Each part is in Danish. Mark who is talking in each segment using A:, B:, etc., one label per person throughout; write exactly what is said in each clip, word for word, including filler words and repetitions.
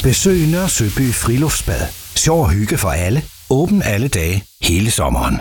A: Besøg Nørre Søby Friluftsbad. Sjov og hygge for alle. Åben alle dage, hele sommeren.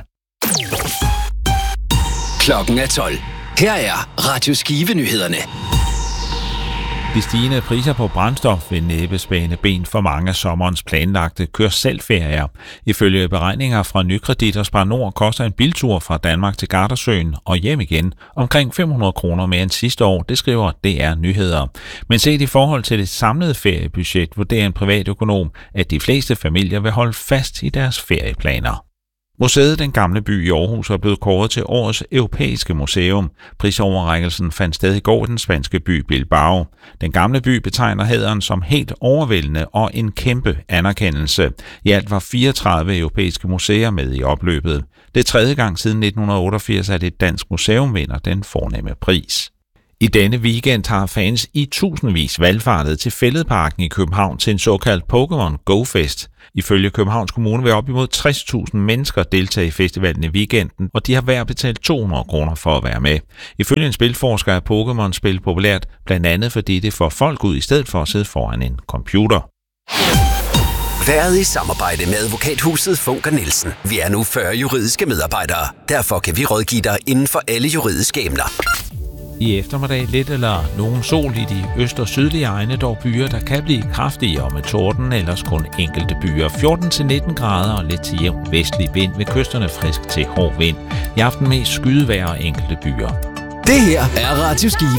B: Klokken er tolv. Her er Radio Skive-nyhederne.
C: De stigende priser på brændstof vil næppe spænde ben for mange af sommerens planlagte kør-selv-ferier. Ifølge beregninger fra Nykredit og Spar Nord koster en biltur fra Danmark til Gardasøen og hjem igen omkring fem hundrede kroner mere end sidste år, det skriver D R Nyheder. Men set i forhold til det samlede feriebudget vurderer en privatøkonom, at de fleste familier vil holde fast i deres ferieplaner. Museet Den Gamle By i Aarhus er blevet kåret til årets europæiske museum. Prisoverrækkelsen fandt sted i går i den spanske by Bilbao. Den Gamle By betegner hæderen som helt overvældende og en kæmpe anerkendelse. I alt var fireogtredive europæiske museer med i opløbet. Det er tredje gang siden nitten otteogfirs, at et dansk museum vinder den fornemme pris. I denne weekend har fans i tusindvis valgfartet til Fælledparken i København til en såkaldt Pokémon Go-fest. Ifølge Københavns Kommune vil op imod tres tusind mennesker deltage i festivalen i weekenden, og de har hver betalt to hundrede kroner for at være med. Ifølge en spilforsker er Pokémon-spil populært, blandt andet fordi det får folk ud i stedet for at sidde foran en computer.
B: Været i samarbejde med advokathuset Funker Nielsen. Vi er nu fyrre juridiske medarbejdere. Derfor kan vi rådgive dig inden for alle juridiske emner.
C: I eftermiddag lidt eller nogen sol i de øst- og sydlige egne, dog byer, der kan blive kraftige og med torden, ellers kun enkelte byer. fjorten til nitten grader og lidt til jævn vestlig vind, ved kysterne frisk til hård vind. I aften mest skydevejr og enkelte byer.
B: Det her er Radio Skive.